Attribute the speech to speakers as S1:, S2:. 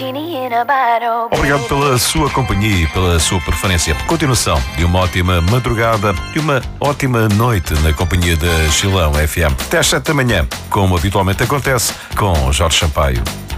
S1: Obrigado pela sua companhia e pela sua preferência. Continuação de uma ótima madrugada e uma ótima noite na companhia da Chilão FM. Até às 7 da manhã, como habitualmente acontece, com Jorge Sampaio.